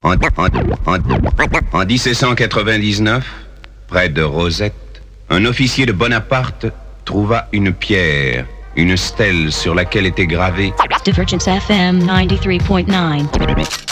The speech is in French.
En 1799, près de Rosette, un officier de Bonaparte trouva une pierre, une stèle sur laquelle était gravé Divergence FM 93.9.